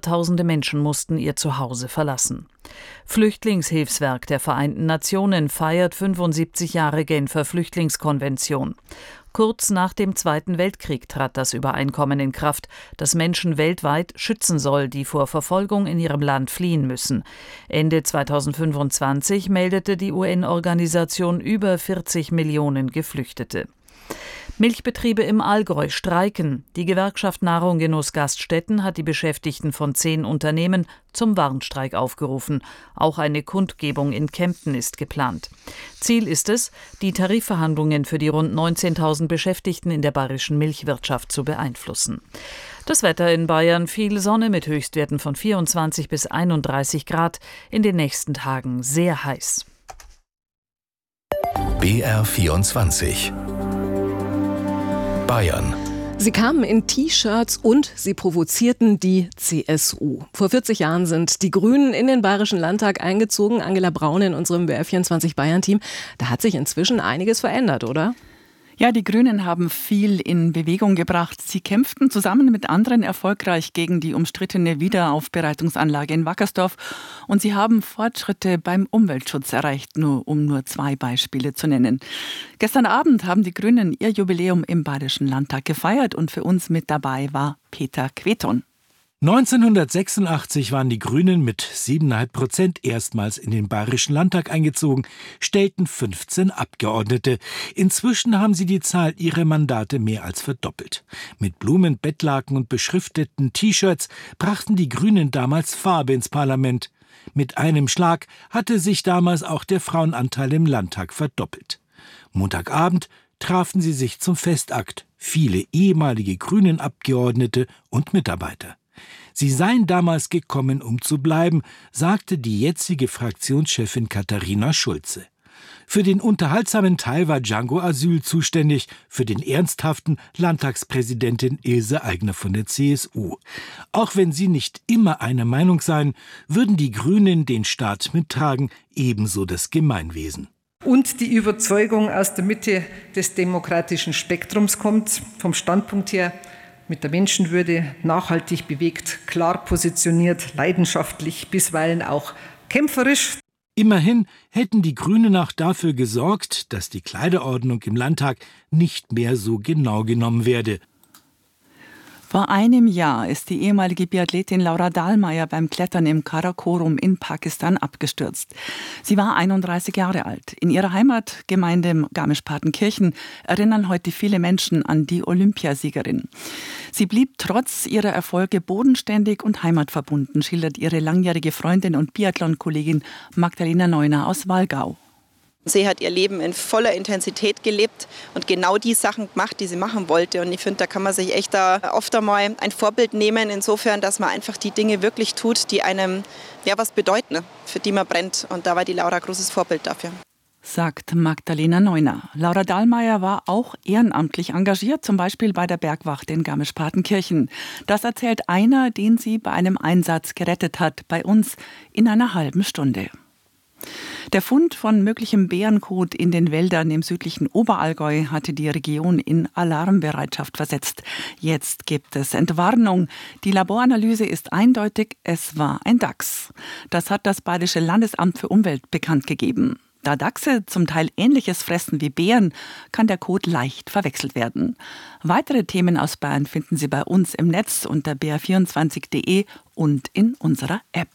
Hunderttausende Menschen mussten ihr Zuhause verlassen. Flüchtlingshilfswerk der Vereinten Nationen feiert 75 Jahre Genfer Flüchtlingskonvention. Kurz nach dem Zweiten Weltkrieg trat das Übereinkommen in Kraft, das Menschen weltweit schützen soll, die vor Verfolgung in ihrem Land fliehen müssen. Ende 2025 meldete die UN-Organisation über 40 Millionen Geflüchtete. Milchbetriebe im Allgäu streiken. Die Gewerkschaft Nahrung Genuss Gaststätten hat die Beschäftigten von 10 Unternehmen zum Warnstreik aufgerufen. Auch eine Kundgebung in Kempten ist geplant. Ziel ist es, die Tarifverhandlungen für die rund 19.000 Beschäftigten in der bayerischen Milchwirtschaft zu beeinflussen. Das Wetter in Bayern: viel Sonne mit Höchstwerten von 24 bis 31 Grad. In den nächsten Tagen sehr heiß. BR24 Bayern. Sie kamen in T-Shirts und sie provozierten die CSU. Vor 40 Jahren sind die Grünen in den Bayerischen Landtag eingezogen. Angela Braun in unserem BR24 Bayern-Team. Da hat sich inzwischen einiges verändert, oder? Ja, die Grünen haben viel in Bewegung gebracht. Sie kämpften zusammen mit anderen erfolgreich gegen die umstrittene Wiederaufbereitungsanlage in Wackersdorf. Und sie haben Fortschritte beim Umweltschutz erreicht, um nur 2 Beispiele zu nennen. Gestern Abend haben die Grünen ihr Jubiläum im Bayerischen Landtag gefeiert und für uns mit dabei war Peter Queton. 1986 waren die Grünen mit 7,5% erstmals in den Bayerischen Landtag eingezogen, stellten 15 Abgeordnete. Inzwischen haben sie die Zahl ihrer Mandate mehr als verdoppelt. Mit Blumen, Bettlaken und beschrifteten T-Shirts brachten die Grünen damals Farbe ins Parlament. Mit einem Schlag hatte sich damals auch der Frauenanteil im Landtag verdoppelt. Montagabend trafen sie sich zum Festakt, viele ehemalige Grünen-Abgeordnete und Mitarbeiter. Sie seien damals gekommen, um zu bleiben, sagte die jetzige Fraktionschefin Katharina Schulze. Für den unterhaltsamen Teil war Django Asyl zuständig, für den ernsthaften Landtagspräsidentin Ilse Aigner von der CSU. Auch wenn sie nicht immer einer Meinung seien, würden die Grünen den Staat mittragen, ebenso das Gemeinwesen. Und die Überzeugung aus der Mitte des demokratischen Spektrums kommt, vom Standpunkt her, mit der Menschenwürde, nachhaltig bewegt, klar positioniert, leidenschaftlich, bisweilen auch kämpferisch. Immerhin hätten die Grünen auch dafür gesorgt, dass die Kleiderordnung im Landtag nicht mehr so genau genommen werde. Vor einem Jahr ist die ehemalige Biathletin Laura Dahlmeier beim Klettern im Karakorum in Pakistan abgestürzt. Sie war 31 Jahre alt. In ihrer Heimatgemeinde Garmisch-Partenkirchen erinnern heute viele Menschen an die Olympiasiegerin. Sie blieb trotz ihrer Erfolge bodenständig und heimatverbunden, schildert ihre langjährige Freundin und Biathlon-Kollegin Magdalena Neuner aus Wallgau. Sie hat ihr Leben in voller Intensität gelebt und genau die Sachen gemacht, die sie machen wollte. Und ich finde, da kann man sich echt oft einmal ein Vorbild nehmen, insofern, dass man einfach die Dinge wirklich tut, die einem was bedeuten, für die man brennt. Und da war die Laura ein großes Vorbild dafür. Sagt Magdalena Neuner. Laura Dahlmeier war auch ehrenamtlich engagiert, zum Beispiel bei der Bergwacht in Garmisch-Partenkirchen. Das erzählt einer, den sie bei einem Einsatz gerettet hat, bei uns in einer halben Stunde. Der Fund von möglichem Bärenkot in den Wäldern im südlichen Oberallgäu hatte die Region in Alarmbereitschaft versetzt. Jetzt gibt es Entwarnung. Die Laboranalyse ist eindeutig, es war ein Dachs. Das hat das Bayerische Landesamt für Umwelt bekannt gegeben. Da Dachse zum Teil Ähnliches fressen wie Bären, kann der Kot leicht verwechselt werden. Weitere Themen aus Bayern finden Sie bei uns im Netz unter br24.de und in unserer App.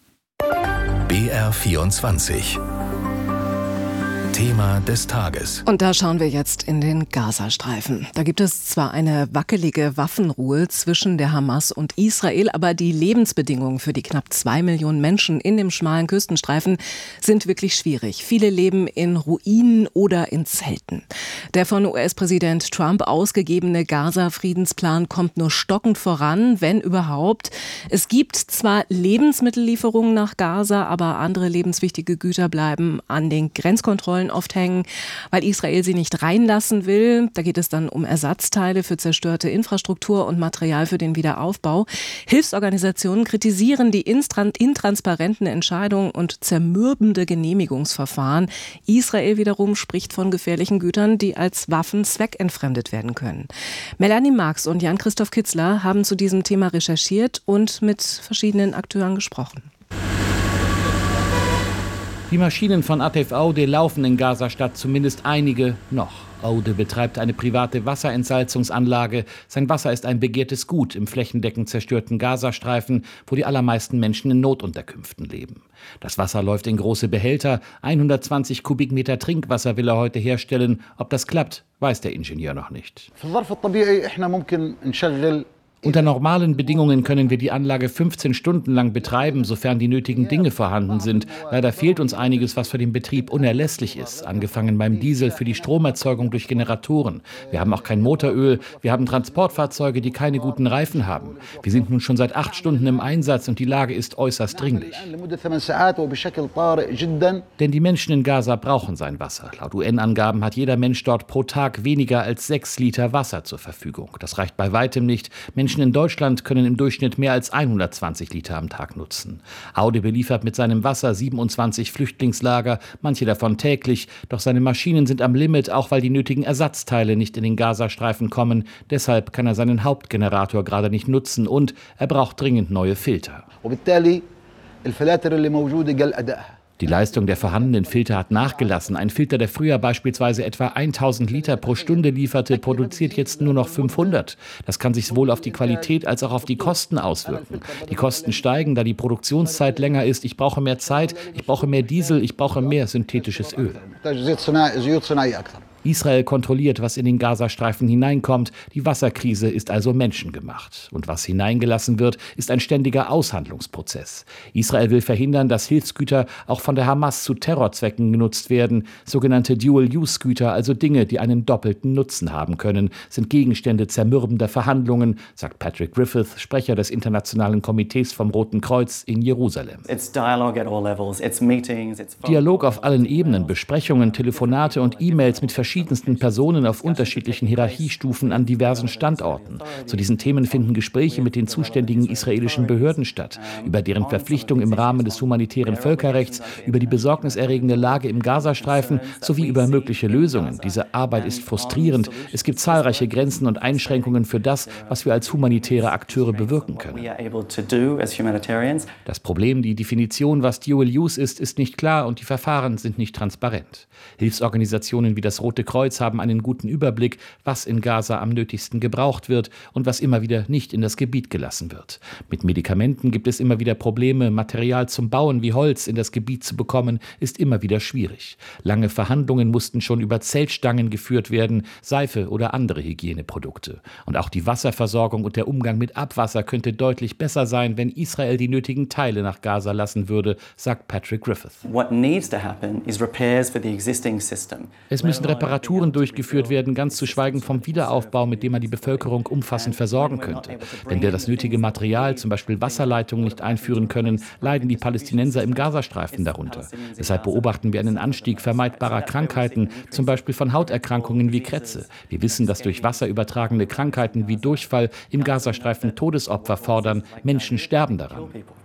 BR24 Thema des Tages. Und da schauen wir jetzt in den Gazastreifen. Da gibt es zwar eine wackelige Waffenruhe zwischen der Hamas und Israel, aber die Lebensbedingungen für die knapp 2 Millionen Menschen in dem schmalen Küstenstreifen sind wirklich schwierig. Viele leben in Ruinen oder in Zelten. Der von US-Präsident Trump ausgegebene Gaza-Friedensplan kommt nur stockend voran, wenn überhaupt. Es gibt zwar Lebensmittellieferungen nach Gaza, aber andere lebenswichtige Güter bleiben an den Grenzkontrollen Baustellen oft hängen, weil Israel sie nicht reinlassen will. Da geht es dann um Ersatzteile für zerstörte Infrastruktur und Material für den Wiederaufbau. Hilfsorganisationen kritisieren die intransparenten Entscheidungen und zermürbende Genehmigungsverfahren. Israel wiederum spricht von gefährlichen Gütern, die als Waffen zweckentfremdet werden können. Melanie Marx und Jan-Christoph Kitzler haben zu diesem Thema recherchiert und mit verschiedenen Akteuren gesprochen. Die Maschinen von Atif Aude laufen in Gazastadt, zumindest einige noch. Aude betreibt eine private Wasserentsalzungsanlage. Sein Wasser ist ein begehrtes Gut im flächendeckend zerstörten Gazastreifen, wo die allermeisten Menschen in Notunterkünften leben. Das Wasser läuft in große Behälter. 120 Kubikmeter Trinkwasser will er heute herstellen. Ob das klappt, weiß der Ingenieur noch nicht. Unter normalen Bedingungen können wir die Anlage 15 Stunden lang betreiben, sofern die nötigen Dinge vorhanden sind. Leider fehlt uns einiges, was für den Betrieb unerlässlich ist, angefangen beim Diesel für die Stromerzeugung durch Generatoren. Wir haben auch kein Motoröl, wir haben Transportfahrzeuge, die keine guten Reifen haben. Wir sind nun schon seit 8 Stunden im Einsatz und die Lage ist äußerst dringlich. Denn die Menschen in Gaza brauchen sein Wasser. Laut UN-Angaben hat jeder Mensch dort pro Tag weniger als 6 Liter Wasser zur Verfügung. Das reicht bei weitem nicht. Menschen in Deutschland können im Durchschnitt mehr als 120 Liter am Tag nutzen. Aude beliefert mit seinem Wasser 27 Flüchtlingslager, manche davon täglich. Doch seine Maschinen sind am Limit, auch weil die nötigen Ersatzteile nicht in den Gazastreifen kommen. Deshalb kann er seinen Hauptgenerator gerade nicht nutzen und er braucht dringend neue Filter. Die Leistung der vorhandenen Filter hat nachgelassen. Ein Filter, der früher beispielsweise etwa 1000 Liter pro Stunde lieferte, produziert jetzt nur noch 500. Das kann sich sowohl auf die Qualität als auch auf die Kosten auswirken. Die Kosten steigen, da die Produktionszeit länger ist. Ich brauche mehr Zeit, ich brauche mehr Diesel, ich brauche mehr synthetisches Öl. Israel kontrolliert, was in den Gazastreifen hineinkommt. Die Wasserkrise ist also menschengemacht. Und was hineingelassen wird, ist ein ständiger Aushandlungsprozess. Israel will verhindern, dass Hilfsgüter auch von der Hamas zu Terrorzwecken genutzt werden. Sogenannte Dual-Use-Güter, also Dinge, die einen doppelten Nutzen haben können, sind Gegenstände zermürbender Verhandlungen, sagt Patrick Griffith, Sprecher des Internationalen Komitees vom Roten Kreuz in Jerusalem. Dialog auf allen Ebenen, Besprechungen, Telefonate und E-Mails mit verschiedensten Personen auf unterschiedlichen Hierarchiestufen an diversen Standorten. Zu diesen Themen finden Gespräche mit den zuständigen israelischen Behörden statt, über deren Verpflichtung im Rahmen des humanitären Völkerrechts, über die besorgniserregende Lage im Gazastreifen sowie über mögliche Lösungen. Diese Arbeit ist frustrierend. Es gibt zahlreiche Grenzen und Einschränkungen für das, was wir als humanitäre Akteure bewirken können. Das Problem, die Definition, was Dual Use ist nicht klar und die Verfahren sind nicht transparent. Hilfsorganisationen wie das Rote Kreuz haben einen guten Überblick, was in Gaza am nötigsten gebraucht wird und was immer wieder nicht in das Gebiet gelassen wird. Mit Medikamenten gibt es immer wieder Probleme. Material zum Bauen wie Holz in das Gebiet zu bekommen, ist immer wieder schwierig. Lange Verhandlungen mussten schon über Zeltstangen geführt werden, Seife oder andere Hygieneprodukte. Und auch die Wasserversorgung und der Umgang mit Abwasser könnte deutlich besser sein, wenn Israel die nötigen Teile nach Gaza lassen würde, sagt Patrick Griffith. Es müssen Reparaturen durchgeführt werden, ganz zu schweigen vom Wiederaufbau, mit dem man die Bevölkerung umfassend versorgen könnte. Wenn wir das nötige Material, zum Beispiel Wasserleitungen, nicht einführen können, leiden die Palästinenser im Gazastreifen darunter. Deshalb beobachten wir einen Anstieg vermeidbarer Krankheiten, zum Beispiel von Hauterkrankungen wie Krätze. Wir wissen, dass durch Wasser übertragene Krankheiten wie Durchfall im Gazastreifen Todesopfer fordern. Menschen sterben daran.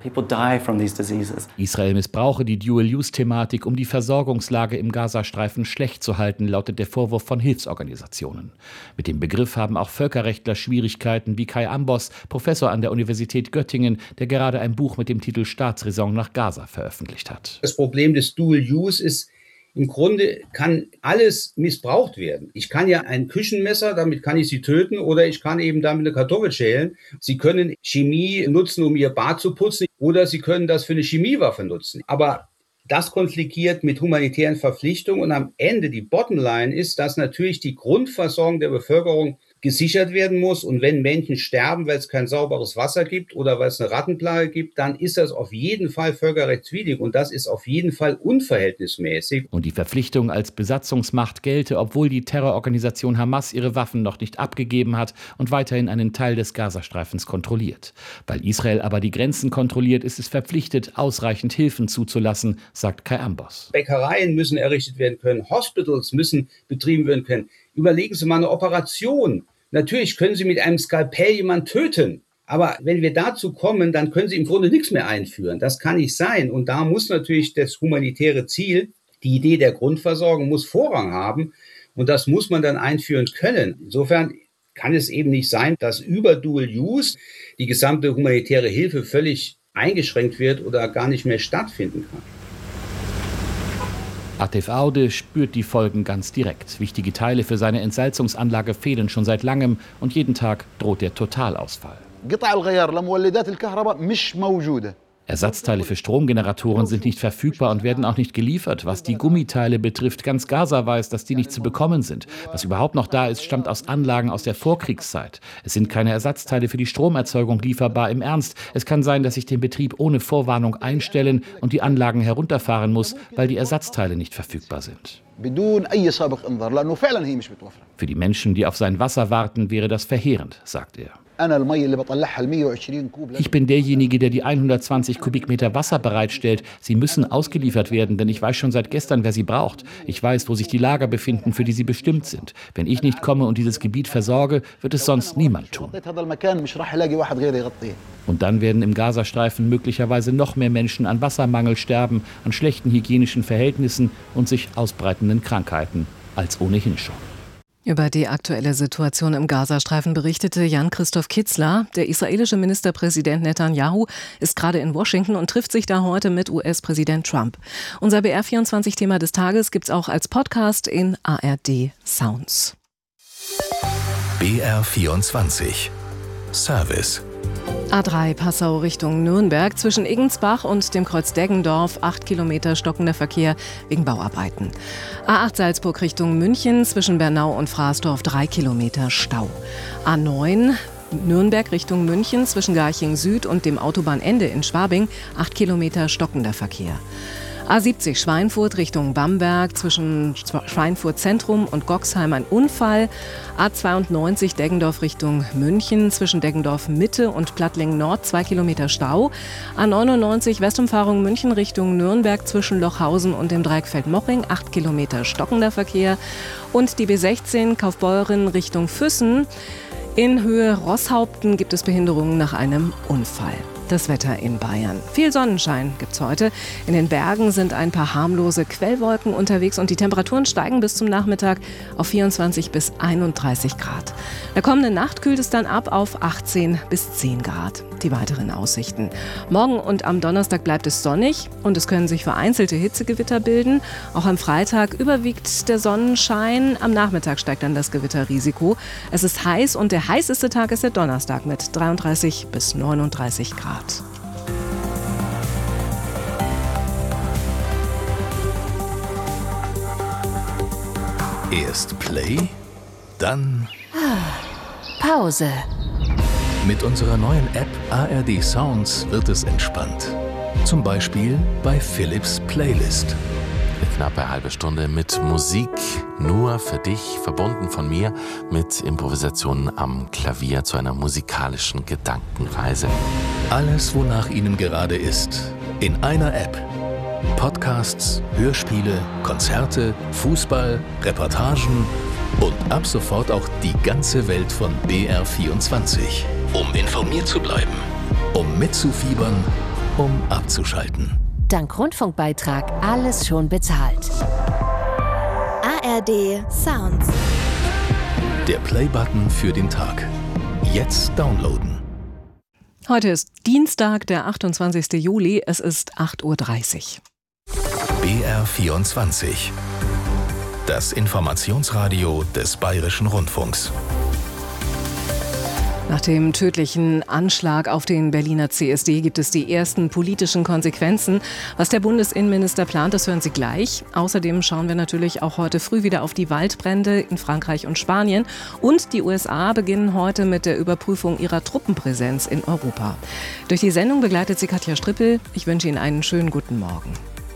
Israel missbrauche die Dual-Use-Thematik, um die Versorgungslage im Gazastreifen schlecht zu halten, lautet der Vorwurf von Hilfsorganisationen. Mit dem Begriff haben auch Völkerrechtler Schwierigkeiten, wie Kai Ambos, Professor an der Universität Göttingen, der gerade ein Buch mit dem Titel Staatsräson nach Gaza veröffentlicht hat. Das Problem des Dual-Use ist, im Grunde kann alles missbraucht werden. Ich kann ja ein Küchenmesser, damit kann ich Sie töten, oder ich kann eben damit eine Kartoffel schälen. Sie können Chemie nutzen, um Ihr Bad zu putzen, oder Sie können das für eine Chemiewaffe nutzen. Aber das konfliktiert mit humanitären Verpflichtungen und am Ende die Bottomline ist, dass natürlich die Grundversorgung der Bevölkerung gesichert werden muss. Und wenn Menschen sterben, weil es kein sauberes Wasser gibt oder weil es eine Rattenplage gibt, dann ist das auf jeden Fall völkerrechtswidrig und das ist auf jeden Fall unverhältnismäßig. Und die Verpflichtung als Besatzungsmacht gelte, obwohl die Terrororganisation Hamas ihre Waffen noch nicht abgegeben hat und weiterhin einen Teil des Gazastreifens kontrolliert. Weil Israel aber die Grenzen kontrolliert, ist es verpflichtet, ausreichend Hilfen zuzulassen, sagt Kai Ambos. Bäckereien müssen errichtet werden können, Hospitals müssen betrieben werden können. Überlegen Sie mal eine Operation. Natürlich können Sie mit einem Skalpell jemanden töten. Aber wenn wir dazu kommen, dann können Sie im Grunde nichts mehr einführen. Das kann nicht sein. Und da muss natürlich das humanitäre Ziel, die Idee der Grundversorgung, muss Vorrang haben. Und das muss man dann einführen können. Insofern kann es eben nicht sein, dass über Dual Use die gesamte humanitäre Hilfe völlig eingeschränkt wird oder gar nicht mehr stattfinden kann. Atif Aude spürt die Folgen ganz direkt. Wichtige Teile für seine Entsalzungsanlage fehlen schon seit langem und jeden Tag droht der Totalausfall. Ersatzteile für Stromgeneratoren sind nicht verfügbar und werden auch nicht geliefert. Was die Gummiteile betrifft, ganz Gaza weiß, dass die nicht zu bekommen sind. Was überhaupt noch da ist, stammt aus Anlagen aus der Vorkriegszeit. Es sind keine Ersatzteile für die Stromerzeugung lieferbar. Im Ernst, es kann sein, dass ich den Betrieb ohne Vorwarnung einstellen und die Anlagen herunterfahren muss, weil die Ersatzteile nicht verfügbar sind. Für die Menschen, die auf sein Wasser warten, wäre das verheerend, sagt er. Ich bin derjenige, der die 120 Kubikmeter Wasser bereitstellt. Sie müssen ausgeliefert werden, denn ich weiß schon seit gestern, wer sie braucht. Ich weiß, wo sich die Lager befinden, für die sie bestimmt sind. Wenn ich nicht komme und dieses Gebiet versorge, wird es sonst niemand tun. Und dann werden im Gazastreifen möglicherweise noch mehr Menschen an Wassermangel sterben, an schlechten hygienischen Verhältnissen und sich ausbreitenden Krankheiten als ohnehin schon. Über die aktuelle Situation im Gazastreifen berichtete Jan-Christoph Kitzler. Der israelische Ministerpräsident Netanyahu ist gerade in Washington und trifft sich da heute mit US-Präsident Trump. Unser BR24-Thema des Tages gibt's auch als Podcast in ARD Sounds. BR24 Service. A3 Passau Richtung Nürnberg zwischen Iggensbach und dem Kreuz Deggendorf 8 Kilometer stockender Verkehr wegen Bauarbeiten. A8 Salzburg Richtung München zwischen Bernau und Fraßdorf 3 Kilometer Stau. A9 Nürnberg Richtung München zwischen Garching Süd und dem Autobahnende in Schwabing 8 Kilometer stockender Verkehr. A70 Schweinfurt Richtung Bamberg zwischen Schweinfurt Zentrum und Goxheim ein Unfall. A92 Deggendorf Richtung München zwischen Deggendorf Mitte und Plattlingen Nord 2 Kilometer Stau. A99 Westumfahrung München Richtung Nürnberg zwischen Lochhausen und dem Dreieck Feldmoching 8 Kilometer stockender Verkehr. Und die B16 Kaufbeuren Richtung Füssen. In Höhe Rosshaupten gibt es Behinderungen nach einem Unfall. Das Wetter in Bayern. Viel Sonnenschein gibt's heute. In den Bergen sind ein paar harmlose Quellwolken unterwegs und die Temperaturen steigen bis zum Nachmittag auf 24 bis 31 Grad. In der kommenden Nacht kühlt es dann ab auf 18 bis 10 Grad. Die weiteren Aussichten. Morgen und am Donnerstag bleibt es sonnig und es können sich vereinzelte Hitzegewitter bilden. Auch am Freitag überwiegt der Sonnenschein. Am Nachmittag steigt dann das Gewitterrisiko. Es ist heiß und der heißeste Tag ist der Donnerstag mit 33 bis 39 Grad. Erst Play, dann Pause. Mit unserer neuen App ARD Sounds wird es entspannt. Zum Beispiel bei Philips Playlist. Eine knappe halbe Stunde mit Musik nur für dich, verbunden von mir mit Improvisationen am Klavier zu einer musikalischen Gedankenreise. Alles, wonach Ihnen gerade ist, in einer App. Podcasts, Hörspiele, Konzerte, Fußball, Reportagen und ab sofort auch die ganze Welt von BR24. Um informiert zu bleiben, um mitzufiebern, um abzuschalten. Dank Rundfunkbeitrag alles schon bezahlt. ARD Sounds. Der Play-Button für den Tag. Jetzt downloaden. Heute ist Dienstag, der 28. Juli. Es ist 8.30 Uhr. BR24. Das Informationsradio des Bayerischen Rundfunks. Nach dem tödlichen Anschlag auf den Berliner CSD gibt es die ersten politischen Konsequenzen. Was der Bundesinnenminister plant, das hören Sie gleich. Außerdem schauen wir natürlich auch heute früh wieder auf die Waldbrände in Frankreich und Spanien. Und die USA beginnen heute mit der Überprüfung ihrer Truppenpräsenz in Europa. Durch die Sendung begleitet sie Katja Strippel. Ich wünsche Ihnen einen schönen guten Morgen.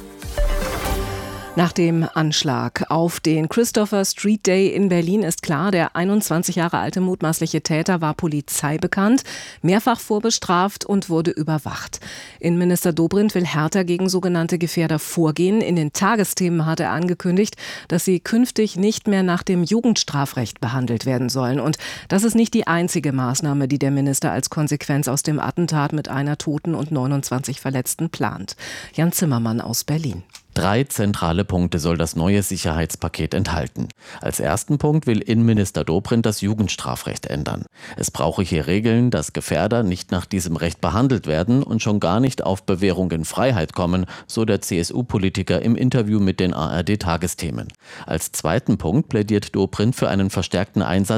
Nach dem Anschlag auf den Christopher Street Day in Berlin ist klar, der 21 Jahre alte mutmaßliche Täter war polizeibekannt, mehrfach vorbestraft und wurde überwacht. Innenminister Dobrindt will härter gegen sogenannte Gefährder vorgehen. In den Tagesthemen hat er angekündigt, dass sie künftig nicht mehr nach dem Jugendstrafrecht behandelt werden sollen. Und das ist nicht die einzige Maßnahme, die der Minister als Konsequenz aus dem Attentat mit einer Toten und 29 Verletzten plant. Jan Zimmermann aus Berlin. 3 zentrale Punkte soll das neue Sicherheitspaket enthalten. Als ersten Punkt will Innenminister Dobrindt das Jugendstrafrecht ändern. Es brauche hier Regeln, dass Gefährder nicht nach diesem Recht behandelt werden und schon gar nicht auf Bewährung in Freiheit kommen, so der CSU-Politiker im Interview mit den ARD-Tagesthemen. Als zweiten Punkt plädiert Dobrindt für einen verstärkten Einsatz